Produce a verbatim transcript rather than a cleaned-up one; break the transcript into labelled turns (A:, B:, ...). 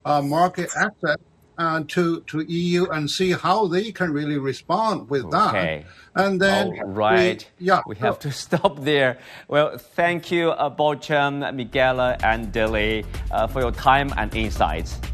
A: uh, market access uh, to to E U and see how they can really respond with that.
B: Okay.
A: And then
B: All
A: we,
B: right.
A: yeah.
B: We
A: So,
B: have to stop there. Well, thank you, uh, Bochum, Miguel, and Dilly, uh, for your time and insights.